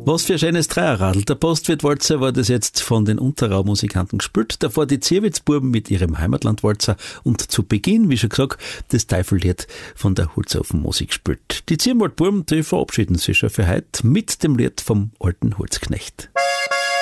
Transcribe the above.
Was für ein schönes Dreierradl. Der Postwirtwalzer war das jetzt von den Unterrau-Musikanten gespielt. Davor die Zierwitzbuben mit ihrem Heimatlandwalzer und zu Beginn, wie schon gesagt, das Teifellied von der Holzofenmusik gespielt. Die Zierwaldbuben, die verabschieden sich schon für heute mit dem Lied vom alten Holzknecht.